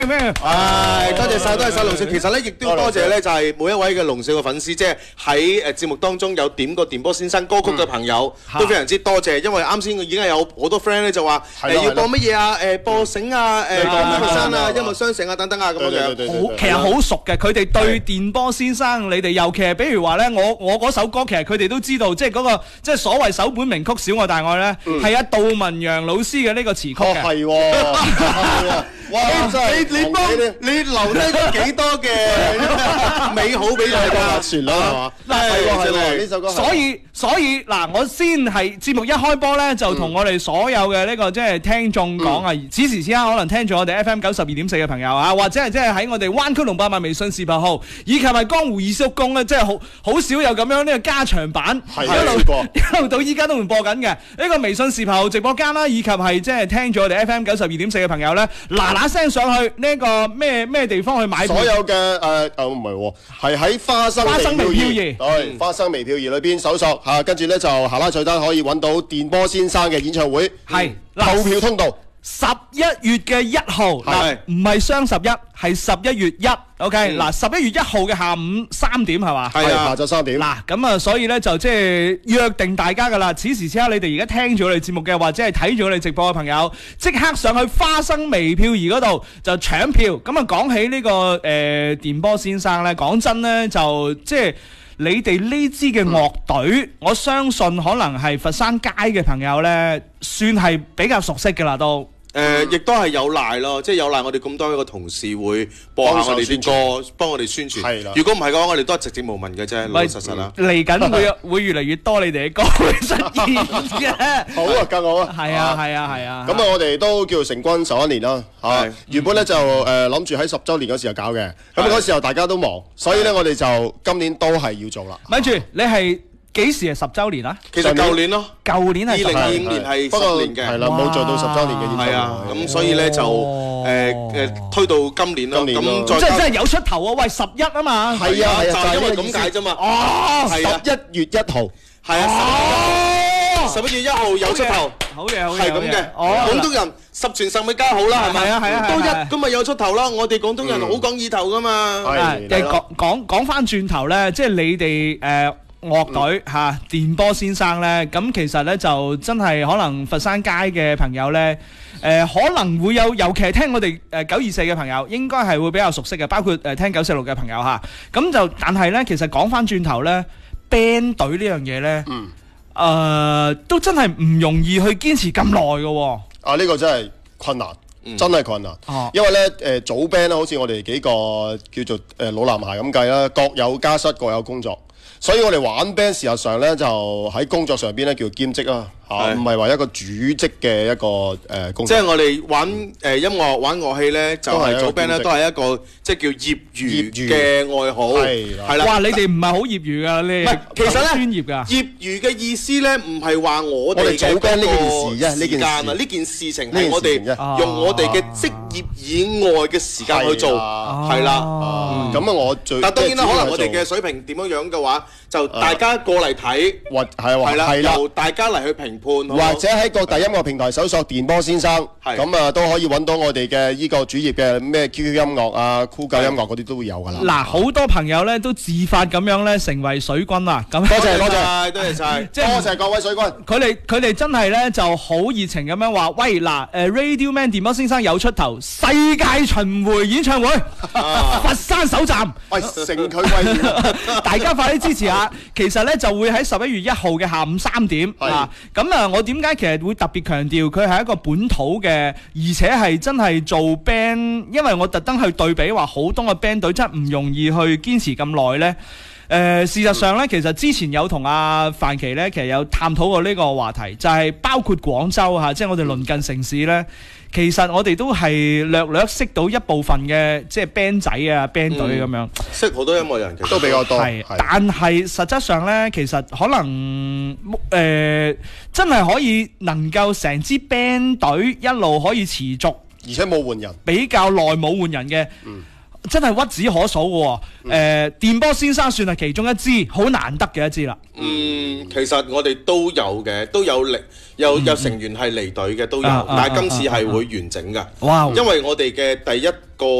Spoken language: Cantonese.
咩？ 多謝晒龍少。其實咧，亦都多謝咧，就係每一位嘅龍少嘅粉絲，即係喺節目當中有點過電波先生歌曲嘅朋友，都非常之多謝。因為啱先已經有好多 friend 咧就話要播乜嘢啊？播醒啊，電波先生啊，音樂雙城啊等等啊咁樣。 其實好熟嘅，佢哋對電波先生，你哋尤其係比如話咧，我嗰首歌其實佢哋都知道，即係嗰個即係所謂首本名曲《小愛大愛》咧，係阿杜文陽老師嘅呢個詞曲嘅。 係喎。哇！ 你留低咗幾多嘅美好俾大家旋律係嘛？係呢首歌。 所以嗱，我先係節目一開波咧，就同我哋所有嘅呢個即係聽眾講啊，此時此刻可能聽咗我哋 FM 92.4嘅朋友啊，或者係即係喺我哋灣區龍8萬微信視頻號，以及係江湖二叔公咧，即係好少有咁樣呢個加長版，一路到依家都唔播緊嘅呢個微信視頻號直播間啦，以及係即係聽咗我哋 FM 92.4嘅朋友咧，嗱聲上去呢個咩地方去買票？ 所有嘅唔係喎，係喺花生微飄移，對，花生微飄移裏邊搜索嚇，跟住咧就下拉菜單可以揾到電波先生嘅演唱會， 係購票通道。 11月嘅1號，嗱唔係雙11，係11月1。OK，嗱11月1號嘅下午3點係嘛？ 係下晝3點。 嗱咁啊，所以咧就即係約定大家噶啦。此時此刻你哋而家聽住我哋節目嘅，或者係睇住我哋直播嘅朋友，即刻上去花生微票儀嗰度就搶票。咁啊，講起呢個電波先生咧，講真咧就即係。你哋呢支嘅樂隊，我相信可能係佛山街嘅朋友呢，算係比較熟悉嘅啦都。 亦都係有賴咯，即係有賴我哋咁多嘅同事會播下我哋啲歌，幫我哋宣傳。係啦，如果唔係嘅話，我哋都係直接無聞嘅啫，老老實實啦。 嚟緊會越嚟越多你哋嘅歌會出現嘅。 好啊，更好啊。 係啊。 咁啊，我哋都叫做成軍11年啦。係。原本咧就諗住喺10週年嗰時候搞嘅，咁嗰時候大家都忙，所以咧我哋就今年都係要做啦。 咪住，你係幾時係10週年啊？ 其實舊年咯， 舊年係 2025年係10年嘅， 係啦，冇做到10週年嘅演唱會。 係啊，咁所以咧就推到今年咯。咁即係真係有出頭啊！喂，11啊嘛。 係啊，就因為咁解啫嘛。 哦，11月1號。 係啊，11月1號有出頭。 好嘢， 係咁嘅。廣東人十全十美加好啦，係咪啊？係啊，都一咁咪有出頭啦！我哋廣東人好講意頭噶嘛。 係講翻轉頭咧，即係你哋樂隊嚇電波先生咧，咁其實咧就真係可能佛山街嘅朋友咧，可能會有，尤其係聽我哋924嘅朋友，應該係會比較熟悉嘅，包括聽946嘅朋友嚇。咁就但係咧，其實講翻轉頭咧，band 隊呢樣嘢咧，都真係唔容易去堅持咁耐嘅喎。 啊，呢個真係困難。真係困難，因為咧組 band 咧，好似我哋幾個叫做老男孩咁計啦，各有家室，各有工作，所以我哋玩 band 事實上咧就喺工作上邊咧叫兼職啦。唔係話一個主職嘅一個工作。 即係我哋玩音樂玩樂器咧，就係組 band 咧，都係一個即係叫業餘嘅愛好。係啦。 哇！你哋唔係好業餘㗎，你其實咧專業㗎。 業餘嘅意思咧，唔係話我哋組 band 呢件事啫， 呢件間啊，呢件事情係我哋用我哋嘅職業以外嘅時間去做，係啦。 咁啊，我最但當然啦，可能我哋嘅水平點樣樣嘅話，就大家過嚟睇，係啦，由大家嚟去評。 或者喺各大音樂平台搜索電波先生，咁啊都可以揾到我哋嘅依個主頁嘅咩 QQ 音樂啊、酷狗音樂嗰啲都會有噶啦。 嗱，好多朋友咧都自發咁樣咧成為水軍啊！咁多謝晒， 即係多謝各位水軍。 佢哋真係咧就好熱情咁樣話，喂嗱，Radio Man 電波先生有出頭，世界巡迴演唱會，佛山首站， 喂，乘佢威遠， 大家快啲支持下。其實咧就會喺11月1號嘅下午3點啊，咁我點解其實會特別強調佢係一個本土嘅，而且係真係做 band， 因為我特登去對比話好多個 band 隊真係唔容易去堅持咁耐呢。事實上呢，其實之前有同阿范琪呢，其實有探討過呢個話題，就係包括廣州嚇，即係我哋鄰近城市呢。其實我哋都係略識到一部分嘅即係 band 仔啊 band 隊咁樣， 識好多音樂人其實都比較多。 但係實質上呢，其實可能真係可以能夠成支 band 隊一路可以持續， 而且冇換人， 比較耐冇換人嘅。 真係屈指可數嘅喎。電波先生算係其中一支好難得嘅一支啦。 其實我哋都有嘅，都有有成員係離隊嘅都有，但係今次係會完整㗎。 哇！ 因為我哋嘅第一個